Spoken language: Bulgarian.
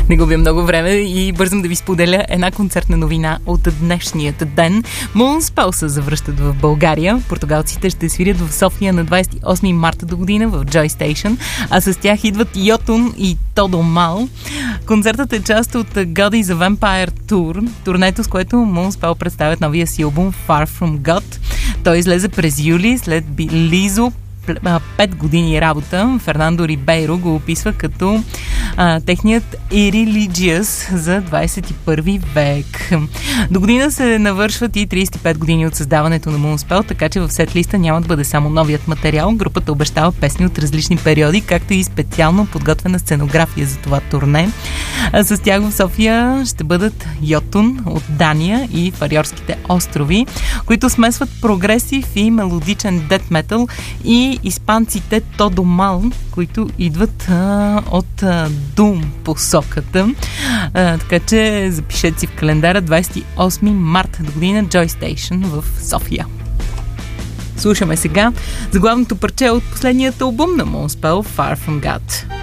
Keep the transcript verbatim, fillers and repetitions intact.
Не губя много време и бързам да ви споделя една концертна новина от днешният ден. Moonspell се завръщат в България. Португалците ще свирят в София на двадесет и осми марта до година в Joy Station, а с тях идват Йотун и Тодо Мал. Концертът е част от God is a Vampire Tour, турнето, с което Moonspell представят новия си албум Far From God. Той излезе през юли след Лизо, пет години работа. Фернандо Рибейро го описва като а, техният Irreligious за двадесет и първи век. До година се навършват и тридесет и пет години от създаването на Moonspell, така че в сетлиста няма да бъде само новият материал. Групата обещава песни от различни периоди, както и специално подготвена сценография за това турне. А с тях в София ще бъдат Йотун от Дания и Фариорските острови, които смесват прогресив и мелодичен дет метал, и испанците Тодо Мал, които идват а, от а, Дум посоката. А, така че запишете си в календара двадесет и осми марта до година Joy Station в София. Слушаме сега заглавното парче от последният албум на Moonspell, Far From God.